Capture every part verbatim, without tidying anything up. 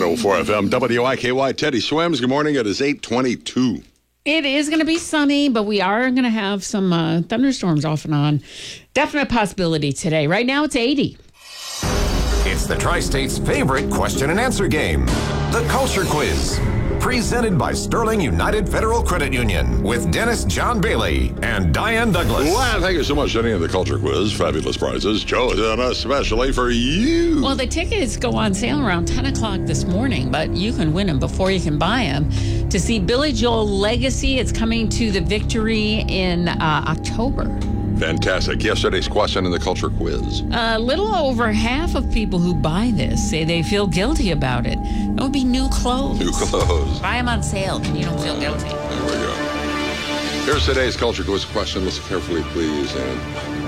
oh four F M, W I K Y, Teddy Swims. Good morning. It is eight twenty-two. It is going to be sunny, but we are going to have some uh, thunderstorms off and on. Definite possibility today. Right now, it's eighty. It's the Tri-State's favorite question and answer game, the Culture Quiz. Presented by Sterling United Federal Credit Union with Dennis John Bailey and Diane Douglas. Wow, thank you so much, Jenny, of the Culture Quiz. Fabulous prizes chosen especially for you. Well, the tickets go on sale around ten o'clock this morning, but you can win them before you can buy them. To see Billy Joel Legacy, it's coming to the Victory in uh, October. Fantastic. Yesterday's question in the Culture Quiz. A little over half of people who buy this say they feel guilty about it. That would be new clothes. New clothes. Buy them on sale and you don't feel guilty. There we go. Here's today's Culture Quiz question. Listen carefully, please. And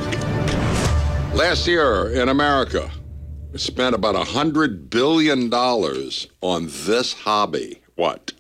last year in America, we spent about one hundred billion dollars on this hobby. What?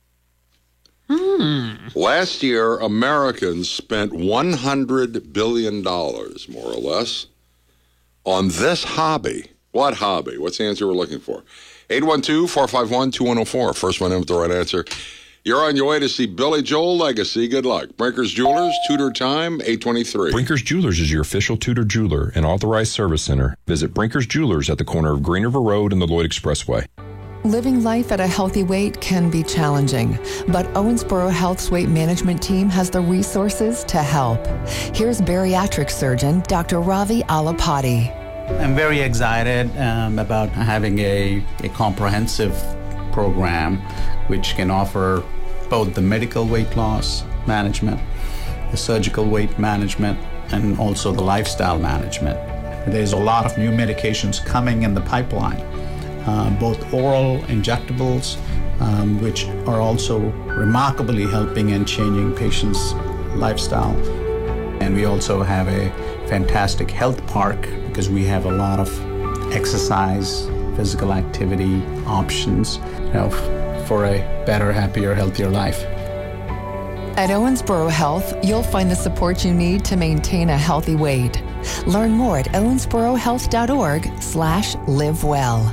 Hmm. Last year, Americans spent one hundred billion dollars, more or less, on this hobby. What hobby? What's the answer we're looking for? eight one two, four five one, two one zero four. First one in with the right answer. You're on your way to see Billy Joel Legacy. Good luck. Brinkers Jewelers, Tudor time, eight twenty-three. Brinkers Jewelers is your official Tudor jeweler and authorized service center. Visit Brinkers Jewelers at the corner of Green River Road and the Lloyd Expressway. Living life at a healthy weight can be challenging, but Owensboro Health's weight management team has the resources to help. Here's bariatric surgeon Doctor Ravi Alapati. I'm very excited um, about having a, a comprehensive program which can offer both the medical weight loss management, the surgical weight management, and also the lifestyle management. There's a lot of new medications coming in the pipeline. Uh, both oral injectables, um, which are also remarkably helping and changing patients' lifestyle. And we also have a fantastic health park because we have a lot of exercise, physical activity options, you know, f- for a better, happier, healthier life. At Owensboro Health, you'll find the support you need to maintain a healthy weight. Learn more at owensborohealth.org slash live well.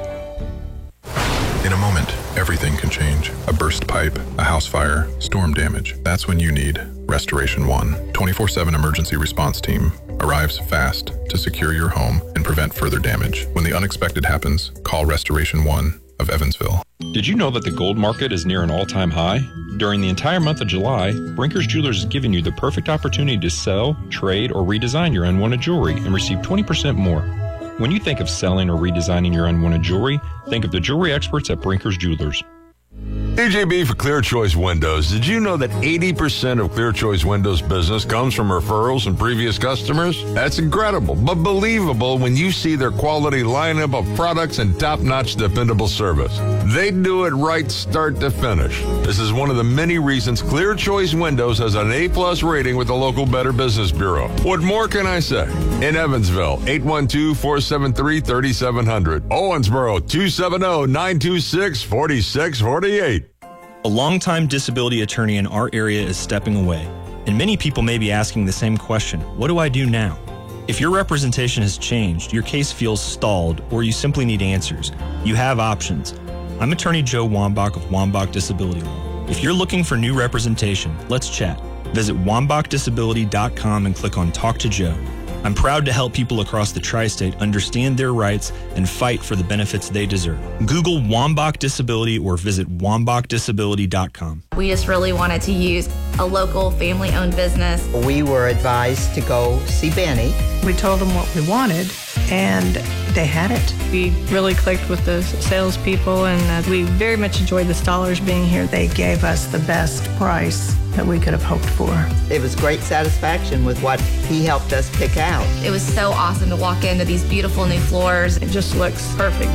In a moment, everything can change. A burst pipe, a house fire, storm damage. That's when you need Restoration One. twenty-four seven emergency response team arrives fast to secure your home and prevent further damage. When the unexpected happens, call Restoration One of Evansville. Did you know that the gold market is near an all-time high? During the entire month of July, Brinkers Jewelers is giving you the perfect opportunity to sell, trade, or redesign your unwanted jewelry and receive twenty percent more. When you think of selling or redesigning your unwanted jewelry, think of the jewelry experts at Brinkers Jewelers. D J B for Clear Choice Windows. Did you know that eighty percent of Clear Choice Windows business comes from referrals and previous customers? That's incredible, but believable when you see their quality lineup of products and top-notch dependable service. They do it right start to finish. This is one of the many reasons Clear Choice Windows has an A-plus rating with the local Better Business Bureau. What more can I say? In Evansville, eight one two, four seven three, three seven zero zero. Owensboro, two seven zero, nine two six, four six four eight. A longtime disability attorney in our area is stepping away, and many people may be asking the same question, what do I do now? If your representation has changed, your case feels stalled, or you simply need answers, you have options. I'm attorney Joe Wambach of Wambach Disability Law. If you're looking for new representation, let's chat. Visit wambach disability dot com and click on Talk to Joe. I'm proud to help people across the tri-state understand their rights and fight for the benefits they deserve. Google Wambach Disability or visit wambach disability dot com. We just really wanted to use a local family-owned business. We were advised to go see Benny. We told them what we wanted, and they had it. We really clicked with the salespeople, and uh, we very much enjoyed the Stollers being here. They gave us the best price that we could have hoped for. It was great satisfaction with what he helped us pick out. It was so awesome to walk into these beautiful new floors. It just looks perfect.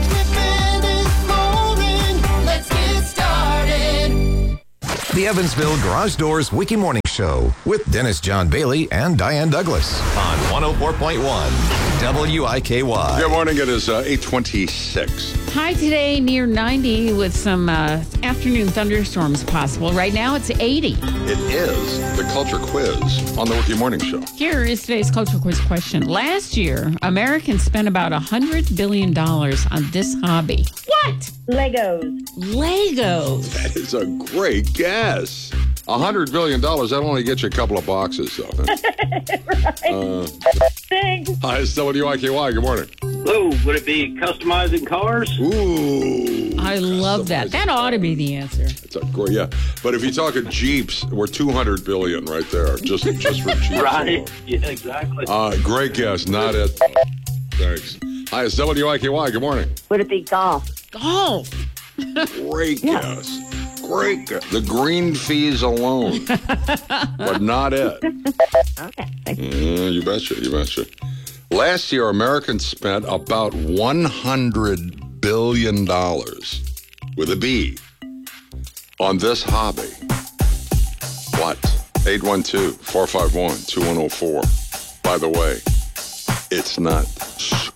Let's get started. The Evansville Garage Doors Wiki Morning Show with Dennis John Bailey and Diane Douglas on one oh four point one W I K Y. Good morning. It is uh, eight twenty-six. High today near ninety with some uh, afternoon thunderstorms possible. Right now it's eighty. It is the Culture Quiz on the Wiki Morning Show. Here is today's Culture Quiz question. Last year, Americans spent about one hundred billion dollars on this hobby. What? What? Legos. Legos. That is a great guess. A hundred billion dollars, that only gets you a couple of boxes, though. Right. Uh, Thanks. hi, it's W I K Y. Good morning. Hello, would it be customizing cars? Ooh. I love that. That ought to be the answer. That's a great, yeah. But if you're talking Jeeps, we're two hundred billion right there, just just for Jeeps. Right. Yeah, exactly. Uh, great guess. Not it. Thanks. Hi, it's W I K Y. Good morning. Would it be golf? Golf. Great guess. Great guess. The green fees alone, but not it. Okay. Yeah, you betcha. You betcha. Last year, Americans spent about one hundred billion dollars with a B on this hobby. What? eight one two, four five one, two one zero four. By the way, it's not